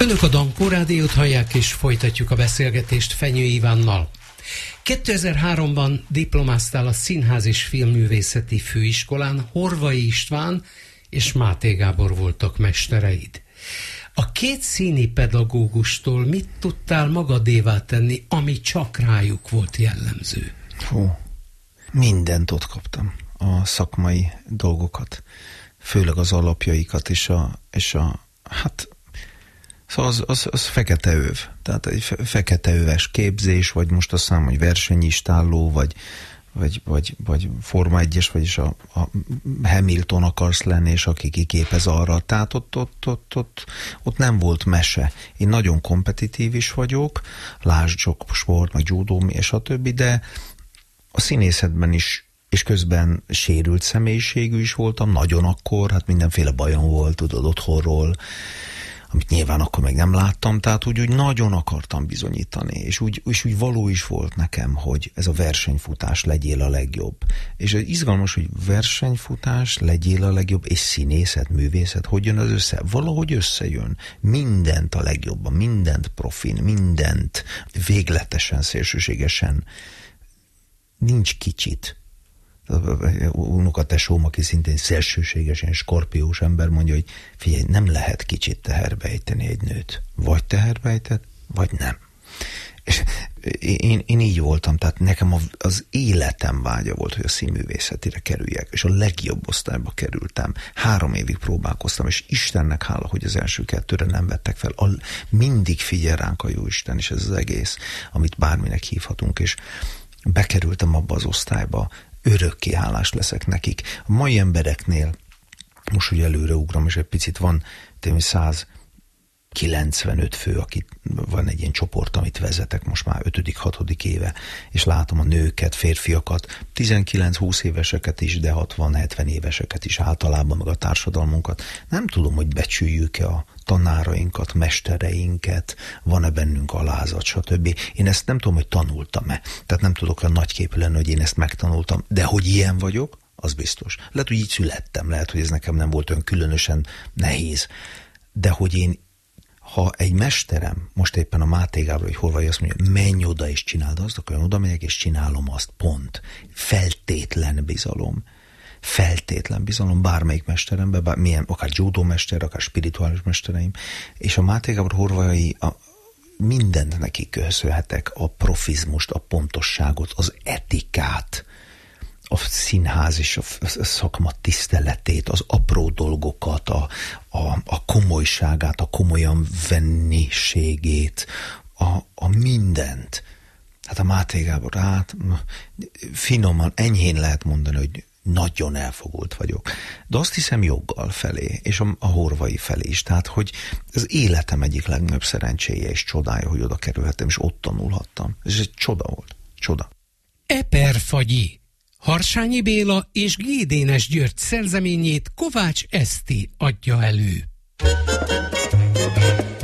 Önök a Dankó Rádiót hallják, és folytatjuk a beszélgetést Fenyő Ivánnal. 2003-ban diplomáztál a Színház és Filmművészeti Főiskolán, Horvai István és Máté Gábor voltak mestereid. A két színi pedagógustól mit tudtál magadévá tenni, ami csak rájuk volt jellemző? Mindent ott kaptam. A szakmai dolgokat, főleg az alapjaikat, szóval az fekete öv. Tehát egy fekete öves képzés, vagy most azt mondom, hogy versenyistálló, vagy Forma 1-es, vagyis a Hamilton akarsz lenni, és aki kiképez arra. Tehát ott nem volt mese. Én nagyon kompetitív is vagyok, lásd sport, meg judó, és a többi, de a színészetben is, és közben sérült személyiségű is voltam, nagyon akkor, hát mindenféle bajom volt, tudod, otthonról, amit nyilván akkor meg nem láttam, tehát úgy nagyon akartam bizonyítani, és úgy való is volt nekem, hogy ez a versenyfutás, legyél a legjobb. És ez izgalmas, hogy versenyfutás, legyél a legjobb, és színészet, művészet, hogy jön az össze? Valahogy összejön. Mindent a legjobban, mindent profin, mindent végletesen, szélsőségesen. Nincs kicsit. Unokatesóm, aki szintén szélsőségesen skorpiós ember, mondja, hogy figyelj, nem lehet kicsit teherbe ejteni egy nőt. Vagy teherbe ejted, vagy nem. És én így voltam, tehát nekem az életem vágya volt, hogy a színművészetire kerüljek, és a legjobb osztályba kerültem. 3 évig próbálkoztam, és Istennek hála, hogy az első 2-re nem vettek fel. Mindig figyel ránk a Jóisten, és ez az egész, amit bárminek hívhatunk, és bekerültem abba az osztályba, örökké hálás leszek nekik. A mai embereknél, most ugye előreugrom, és egy picit van, tényleg 195 fő, akit van egy ilyen csoport, amit vezetek most már 5.-6. éve, és látom a nőket, férfiakat, 19-20 éveseket is, de 60-70 éveseket is általában, meg a társadalmunkat. Nem tudom, hogy becsüljük-e a tanárainkat, mestereinket, van-e bennünk alázat, stb. Én ezt nem tudom, hogy tanultam-e. Tehát nem tudok olyan nagyképű lenni, hogy én ezt megtanultam, de hogy ilyen vagyok, az biztos. Lehet, hogy így születtem, lehet, hogy ez nekem nem volt olyan különösen nehéz, de hogy én, ha egy mesterem, most éppen a Máté Gábor, hogy Horvai azt mondja, menj oda és csináld azt, akkor oda megyek és csinálom azt, pont. Feltétlen bizalom bármelyik mesteremben, milyen, akár judó mester, akár spirituális mestereim, és a Máté Gábor, Horvai, mindent nekik köszönhetek, a profizmust, a pontosságot, az etikát, a színház és a szakma tiszteletét, az apró dolgokat, a komolyságát, a komolyan venniségét, a mindent. Hát a Máté Gábor, finoman, enyhén lehet mondani, hogy nagyon elfogult vagyok. De azt hiszem joggal felé, és a Horvai felé is. Tehát, hogy az életem egyik legnagyobb szerencséje és csodája, hogy oda kerülhettem, és ott tanulhattam. Ez egy csoda volt. Csoda. Eperfagyi. Harsányi Béla és Gédénes György szerzeményét Kovács Eszti adja elő.